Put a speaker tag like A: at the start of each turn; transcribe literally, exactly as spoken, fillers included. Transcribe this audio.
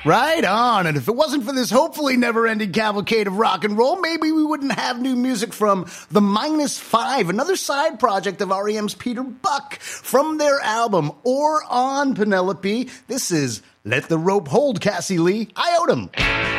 A: Right on. And if it wasn't for this hopefully never-ending cavalcade of rock and roll, maybe we wouldn't have new music from The Minus Five, another side project of R E M's Peter Buck. From their album, Or On Penelope, this is Let the Rope Hold, Cassie Lee. I owed him.